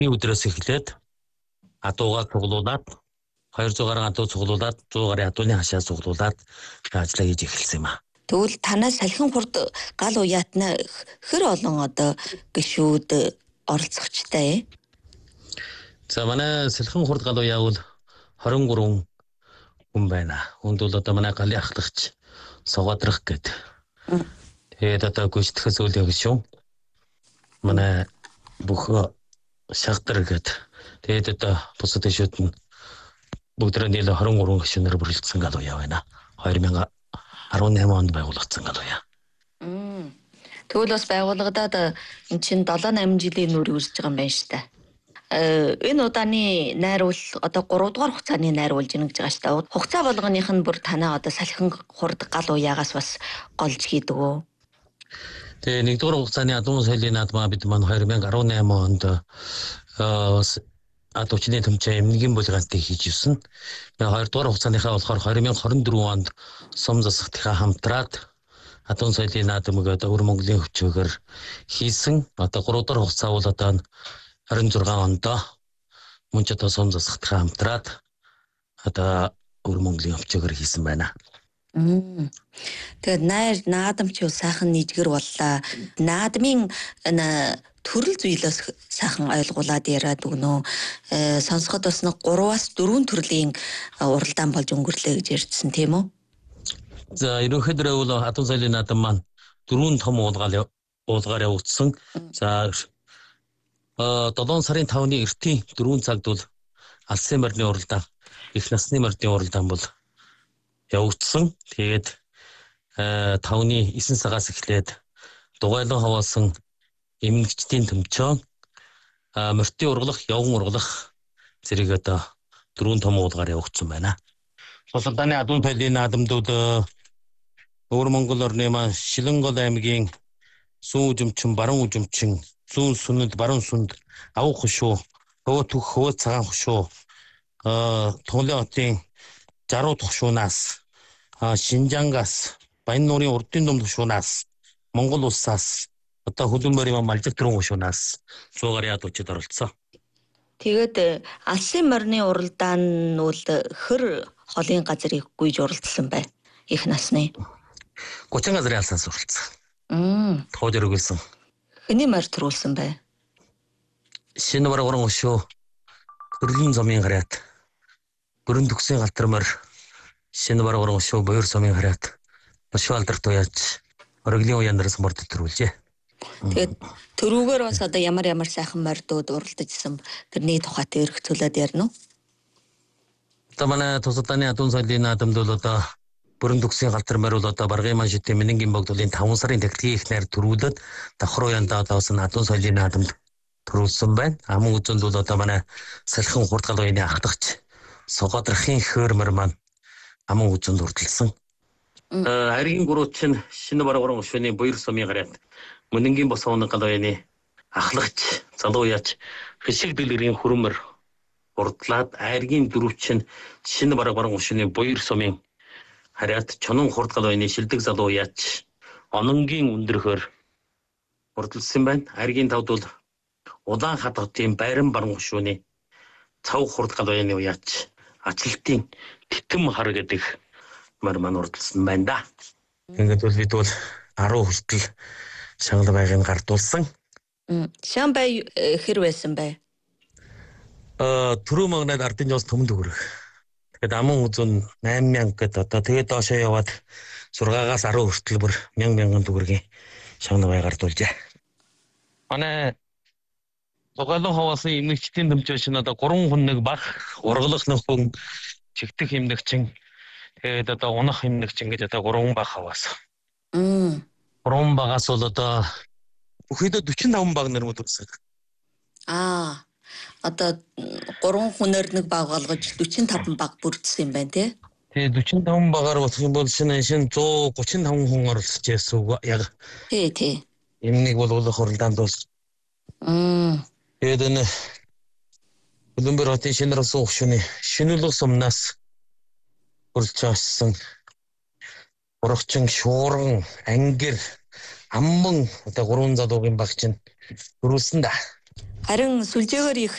өдрөөс эхлээд адуугаа цуглуулад 200 гаруй адуу цуглуулад 100 гаруй адууны хашаа цуглуулад ажиллаа хийж эхэлсэн юм аа. Тэгвэл танаас салхин хурд гал уяатна хэр олон одоо гишүүд оролцогчтой. За манай салхин хурд гал уяа бол 23 хүн байна. Хүнд бол одоо манай галын ахлагч Согодрах гэдэг. Тэгээд одоо гүйцэтгэх зүйлийн гишүүн манай бүх шагдар гэдэг. Тэгээд одоо бусад гишүүд нь бүгд нийлээ 23 гишүүнээр бүрэлдэсэн гал уяа байна. 2018 онд байгуулагдсан гал уяа. Тэгвэл бас байгуулагдаад эн чинь 7-8 жилийн нүрийг үржиж байгаа юм байна шүү дээ. Энэ удааны найруул одоо 3 дугаар хугацааны найруулж ийн гэж байгаа шүү дээ. Хугацаа болгоных нь бүр танаа одоо салхин хурд гал уяагаас бас голж хийдэг үү? Тэгээ 1 дугаар хугацааны адуун соёлын наадмаа бид маань 2018 онд адуучны төмчөө эмнэгийн булгаантыг хийж ирсэн. 2 дугаар хугацааныхаа болохоор 2024 онд сум засагтынхаа хамтраад адуун соёлын наадмыг одоо өвөр Монголын хөвчөөр хийсэн. Одоо 3 дугаар хугацаа бол одоо 26 онд мөн ч одоо сум засагтынхаа хамтраад одоо өвөр Монголын хөвчөөр хийсэн байна. Тэгээд наадам ч сайхан нийтгэр боллоо. Наадмын төрөл зүйлээс сайхан ойлгуулад яриад өгнө. Сонсоход бас 3-4 төрлийн уралдаан болж өнгөрлөө гэж ярьжсэн тийм үү? За ерөнхийдөө бол адуун соёлын наадам маань 4 том уулгаар явагдсан. За 7 сарын 5-ны эртний 4 цагт бол алсын морины уралдаан, их насны морины уралдаан бол явагдсан. Тэгээд 5-ны 9 цагаас эхлээд дугайлан хаваасан эмнэгчдийн төмчөө морьтын ургалах, явган ургалах зэрэг одоо 4 том уулгаар явагдсан байна. Тусалдааны адуун соёлын наадамдууд өвөр Монгол орны маань Шилэнгол аймгийн сүүн үжимчин, баруун үжимчин, зүүн сүнэд, баруун сүнд, авах хушуу, хөвө төх, хөвө цагаан хушуу, Тунгалын хотын Жаруу хушуунаас, Шинжангаас, Баян нуурын урдын дунд хушуунаас, Монгол улсаас, одоо хөлбөмбөр морийн малжиг төрөн хушуунаас 100 гаруй адуучид оролцсон. Тэгээд алсын морины уралдаан нь бол хэр холын газрыг гүйж уралдсан бай. Их насны 30 газрын алсаас уралдсан. Тоод өргөлсөн. Хэний морь төрүүлсэн бай? Шинэ баргуурын хушуу, Төрлийн замын гараат, Бүрэн төгсийн галтар морь, Шинэ баргуурын хушуу, Буяр замын гараат, Бошоо алдарт уяач, Ороглийн уяанаас морд төрүүлжээ. Тэгээд төрүүгээр бас одоо ямар сайхан морьдууд уралдажсэн тэрний тухайд өргөцүүлээд ярина уу? Одоо манай тусалдааны адуун соёлын наадамд бол одоо Бүрэн төгсийн галтар морь бол одоо Баргын маань шидийн Мэнэнгийн богдолын 5 сарын тагтгийн ихнээр төрүүлээд давхар уяндаа одоос нь адуун соёлын наадамд төрүүлсэн байна. Аман үзэнд бол одоо манай салхин хурд гал уяаны ахлагч Согодрахын хөөр морь маань аман үзэнд урдалсан. Харийн гурууч нь Шинэ баргуурын хушууны Буяр сумын гараат Мөнөнгийн босооны гал уяаны ахлагч залуу яач Хишиг дэлгэрийн хөрмөр урдлаад айргийн дөрвч нь Шинэ баргуурын хушууны Буяр сумын хараад Чонон хурд гал уяаны шилдэг залуу яач Ононгийн өндөрхөөр урдалсан байна. Айргийн тавд бол Улаан хад хотын Байран баруун хушууны Цав хурд гал уяаны уяач Ачлалтын Тэтэм хар гэдэг морь маань урдалсан байна да. Ингээд бол бид бол 10 хүртэл Шангал байгааг гардуулсан. Шан бай хэр байсан бай? Түрүү магнад ардын жоос төмөн төгрөг. Тэгээд аман үзэн 8000 гэдэг одоо тэгээд доошоо яваад 6-аас 10 хүртэл бүр 1000 төгрөгийн Шангал байгааг гардуулжээ. Манай Дугаалан хаваасан эмнэгчдийн төмчөө шин одоо 3 хүн нэг баг ургалах нөхөн чигтэх эмнэгчин тэгээд одоо унах эмнэгчин гэж одоо 3 баг хаваасан. 3 багаас бол одоо бүхэдөө 45 баг нэрмүүд үүсэх. Одоо 3 хүнээр нэг баг болгож 45 баг бүрдсэн юм байна тий? Тэгээ 45 багаар болох юм бол шинэ 135 хүн оролцож байсан яг. Тий. Эмнийг болгох уралдаанд бол. Тэгээд энэ Хөлбөмбөр хотын Шинэ руусан хушууны Шинэлэг сумнаас уралцсан Урагчин, Шуурган, Ангир, Амман одоо 3 залуугийн баг чинь төрүүлсэн да. Харин сүлжээгээр их